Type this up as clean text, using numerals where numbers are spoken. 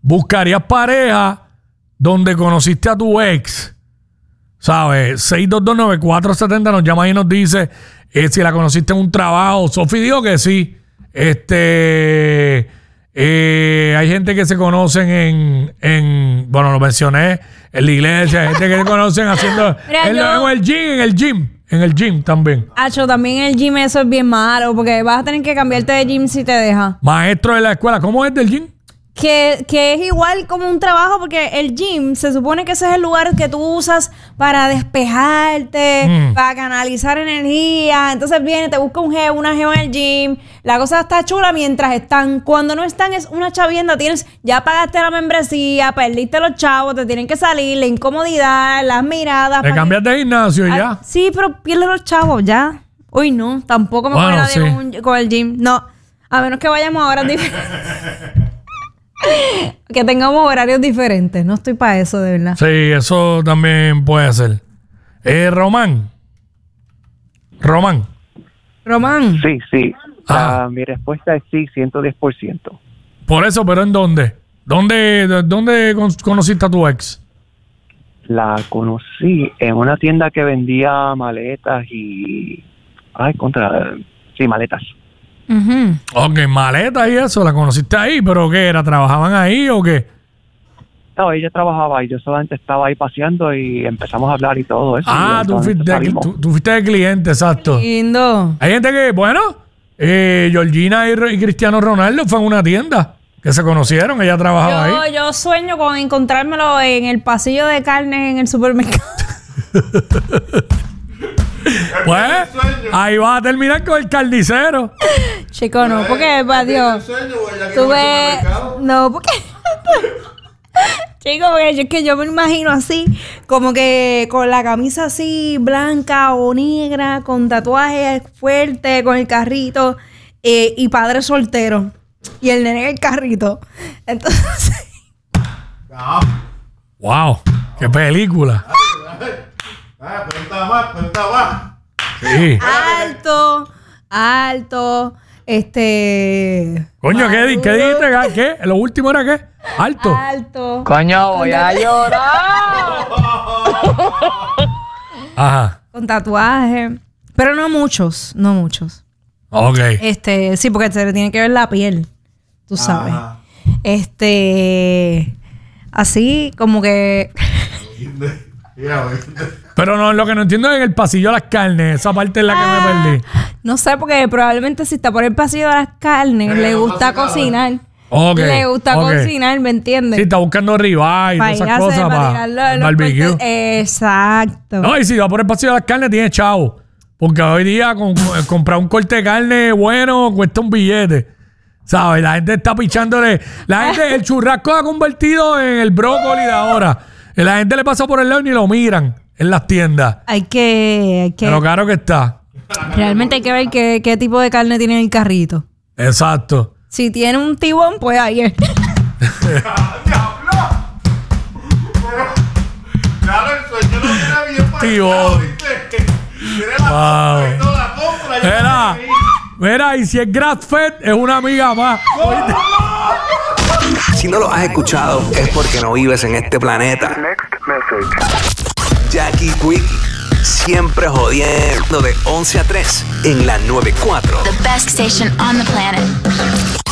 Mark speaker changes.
Speaker 1: ¿buscarías pareja donde conociste a tu ex? ¿Sabes? 6229470 nos llama y nos dice si la conociste en un trabajo. Sofi dijo que sí. Hay gente que se conocen bueno, lo mencioné, en la iglesia. Hay gente que se conocen haciendo en el gym también.
Speaker 2: Acho, también el gym eso es bien malo, porque vas a tener que cambiarte de gym si te deja.
Speaker 1: Maestro de la escuela, ¿cómo es del gym?
Speaker 2: Que es igual como un trabajo, porque el gym se supone que ese es el lugar que tú usas para despejarte, para canalizar energía. Entonces viene, te busca una jeva en el gym. La cosa está chula mientras están. Cuando no están es una chavienda. Ya pagaste la membresía, perdiste los chavos, te tienen que salir, la incomodidad, las miradas.
Speaker 1: Te cambias de gimnasio y ya.
Speaker 2: Sí, pero pierdes los chavos ya. Uy, no, tampoco me voy a con el gym. No, a menos que vayamos a horas diferentes. Que tengamos horarios diferentes. No estoy para eso, de verdad.
Speaker 1: Sí, eso también puede ser. Román.
Speaker 3: Sí. Mi respuesta es sí, 110%.
Speaker 1: Por eso, pero ¿en dónde? ¿Dónde conociste a tu ex?
Speaker 3: La conocí en una tienda que vendía maletas y... maletas.
Speaker 2: Uh-huh.
Speaker 1: Ok, maletas y eso, la conociste ahí, pero ¿qué era? ¿Trabajaban ahí o qué?
Speaker 3: No, ella trabajaba y yo solamente estaba ahí paseando y empezamos a hablar y todo eso.
Speaker 1: Tú fuiste de cliente, exacto.
Speaker 2: Lindo.
Speaker 1: Hay gente que, Georgina y Cristiano Ronaldo fue en una tienda que se conocieron, ella trabajaba ahí.
Speaker 2: Yo sueño con encontrármelo en el pasillo de carne en el supermercado.
Speaker 1: Pues ahí vas a terminar con el carnicero.
Speaker 2: Chico, no, porque Dios. No, porque chico, porque es que yo me imagino así, como que con la camisa así blanca o negra, con tatuajes fuertes, con el carrito, y padre soltero y el nene en el carrito. Entonces
Speaker 1: wow, qué película.
Speaker 4: Cuenta más.
Speaker 1: Sí.
Speaker 2: Alto.
Speaker 1: Coño, ¿qué dijiste? ¿Qué? ¿Lo último era qué? Alto.
Speaker 5: Coño, voy a llorar.
Speaker 1: Ajá.
Speaker 2: Con tatuaje. Pero no muchos.
Speaker 1: Ok.
Speaker 2: Sí, porque se le tiene que ver la piel. Tú sabes. Así como que...
Speaker 1: Pero no, lo que no entiendo es en el pasillo de las carnes. Esa parte es la que me perdí.
Speaker 2: No sé, porque probablemente si está por el pasillo de las carnes, le gusta cocinar.
Speaker 1: Okay,
Speaker 2: le gusta cocinar, ¿me entiendes?
Speaker 1: Sí, está buscando ribeye y todas esas cosas para el barbecue.
Speaker 2: Exacto.
Speaker 1: No, y si va por el pasillo de las carnes, tiene chavo. Porque hoy día comprar un corte de carne bueno cuesta un billete. ¿Sabes? La gente está pichándole. El churrasco ha convertido en el brócoli de ahora. La gente le pasa por el lado y ni lo miran en las tiendas.
Speaker 2: Hay que...
Speaker 1: Pero claro que está.
Speaker 2: Realmente hay que ver qué tipo de carne tiene en el carrito.
Speaker 1: Exacto.
Speaker 2: Si tiene un tibón, pues ahí es.
Speaker 4: Claro, el sueño no tiene bien para
Speaker 1: tibón. Mira, y si es grass fed, es una amiga más.
Speaker 6: Si no lo has escuchado, es porque no vives en este planeta. Jackie Quickie, siempre jodiendo de 11 a 3 en la 94.
Speaker 7: The best station on the planet.